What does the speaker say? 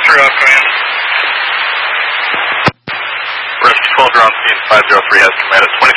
off command. Rescue 12, ground speed 503 has command at 20.